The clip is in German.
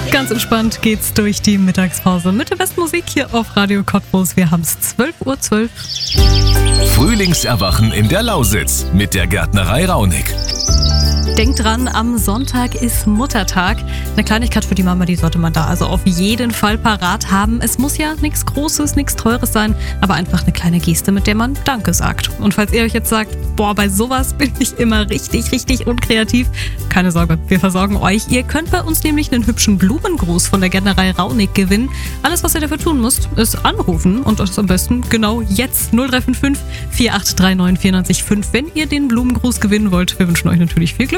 Ganz entspannt geht's durch die Mittagspause mit der besten Musik hier auf Radio Cottbus. Wir haben's 12:12 Uhr. Frühlingserwachen in der Lausitz mit der Gärtnerei Raunig. Denkt dran, am Sonntag ist Muttertag. Eine Kleinigkeit für die Mama, die sollte man da also auf jeden Fall parat haben. Es muss ja nichts Großes, nichts Teures sein, aber einfach eine kleine Geste, mit der man Danke sagt. Und falls ihr euch jetzt sagt, bei sowas bin ich immer richtig unkreativ, keine Sorge, wir versorgen euch. Ihr könnt bei uns nämlich einen hübschen Blumengruß von der Gärtnerei Raunig gewinnen. Alles, was ihr dafür tun müsst, ist anrufen und das am besten genau jetzt 0355 4839 94 5, wenn ihr den Blumengruß gewinnen wollt. Wir wünschen euch natürlich viel Glück.